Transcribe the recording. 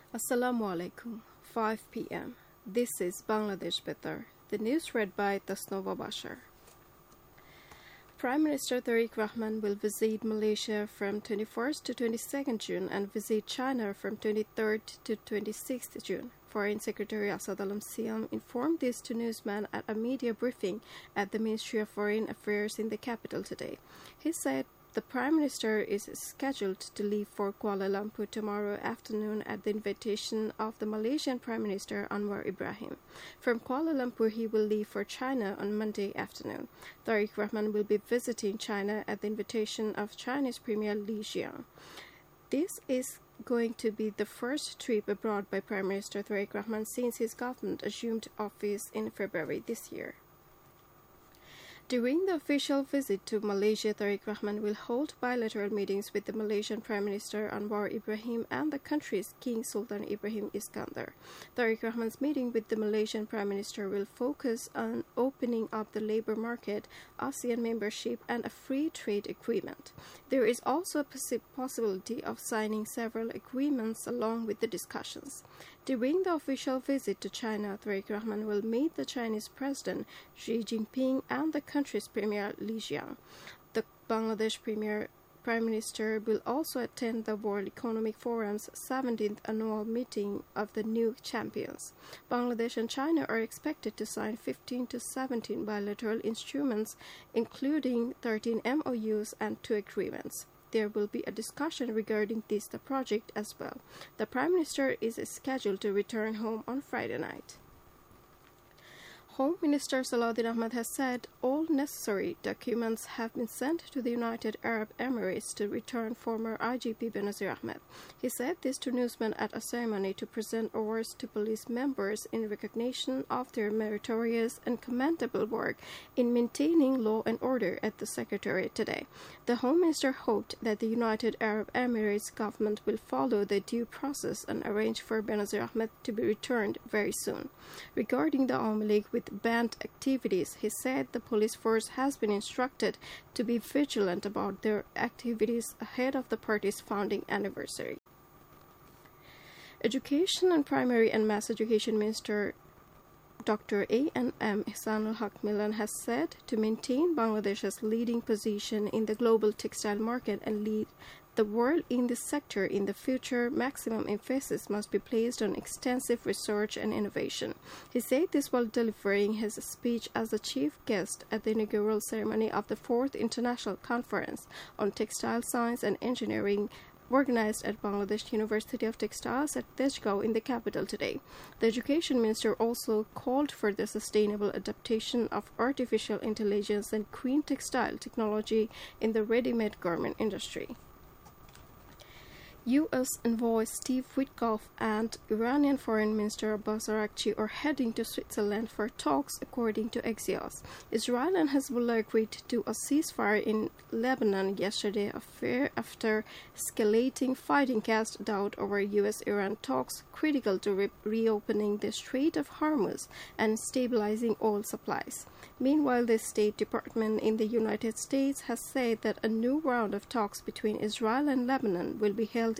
Assalamu alaikum, 5 p.m. This is Bangladesh Betar. The news read by Tasnova Bashar. Prime Minister Tariq Rahman will visit Malaysia from 21st to 22nd June and visit China from 23rd to 26th June. Foreign Secretary Asad Alam Siam informed this to newsmen at a media briefing at the Ministry of Foreign Affairs in the capital today. He said the Prime Minister is scheduled to leave for Kuala Lumpur tomorrow afternoon at the invitation of the Malaysian Prime Minister Anwar Ibrahim. From Kuala Lumpur, he will leave for China on Monday afternoon. Tariq Rahman will be visiting China at the invitation of Chinese Premier Li Qiang. This is going to be the first trip abroad by Prime Minister Tariq Rahman since his government assumed office in February this year. During the official visit to Malaysia, Tariq Rahman will hold bilateral meetings with the Malaysian Prime Minister Anwar Ibrahim and the country's King Sultan Ibrahim Iskandar. Tariq Rahman's meeting with the Malaysian Prime Minister will focus on opening up the labour market, ASEAN membership, and a free trade agreement. There is also a possibility of signing several agreements along with the discussions. During the official visit to China, Tariq Rahman will meet the Chinese President Xi Jinping and the country's Premier Li Qiang. The Bangladesh Prime Minister will also attend the World Economic Forum's 17th annual meeting of the New Champions. Bangladesh and China are expected to sign 15 to 17 bilateral instruments, including 13 MOUs and 2 agreements. There will be a discussion regarding the project as well. The Prime Minister is scheduled to return home on Friday night. Home Minister Salahuddin Ahmad has said all necessary documents have been sent to the United Arab Emirates to return former IGP Benazir Ahmed. He said this to newsmen at a ceremony to present awards to police members in recognition of their meritorious and commendable work in maintaining law and order at the Secretariat today. The Home Minister hoped that the United Arab Emirates government will follow the due process and arrange for Benazir Ahmed to be returned very soon. Regarding the Awami League with banned activities, he said the police force has been instructed to be vigilant about their activities ahead of the party's founding anniversary. Education and Primary and Mass Education Minister Dr. A.N.M. Ihsanul Haq Milan has said to maintain Bangladesh's leading position in the global textile market and lead the world in this sector in the future, maximum emphasis must be placed on extensive research and innovation. He said this while delivering his speech as the chief guest at the inaugural ceremony of the 4th International Conference on Textile Science and Engineering organized at Bangladesh University of Textiles at Tezgao in the capital today. The Education Minister also called for the sustainable adaptation of artificial intelligence and green textile technology in the ready-made garment industry. U.S. envoy Steve Witkoff and Iranian Foreign Minister Abbas Araghchi are heading to Switzerland for talks, according to Axios. Israel and Hezbollah agreed to a ceasefire in Lebanon yesterday after escalating fighting cast doubt over U.S.-Iran talks critical to reopening the Strait of Hormuz and stabilizing oil supplies. Meanwhile, the State Department in the United States has said that a new round of talks between Israel and Lebanon will be held